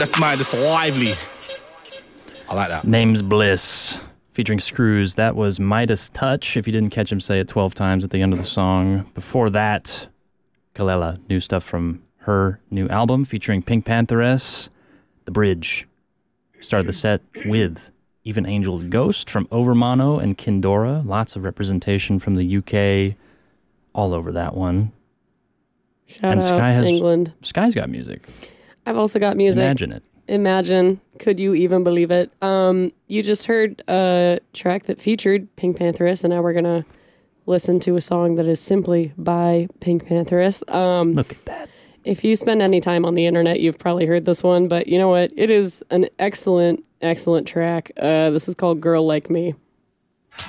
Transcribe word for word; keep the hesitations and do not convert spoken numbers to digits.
That's mine. That's lively. I like that. Name's Bliss, featuring Screws. That was Midas Touch, if you didn't catch him say it twelve times at the end of the song. Before that, Kelela, new stuff from her new album, featuring Pink Pantheress, The Bridge. Started the set with Even Angel's Ghost from Overmono and Kindora. Lots of representation from the U K all over that one. Shout and out Sky has, England. Sky's got music. I've also got music. Imagine it. Imagine. Could you even believe it? Um, you just heard a track that featured Pink Pantheress, and now we're going to listen to a song that is simply by Pink Pantheress. Um, Look at that. If you spend any time on the internet, you've probably heard this one, but you know what? It is an excellent, excellent track. Uh, this is called Girl Like Me.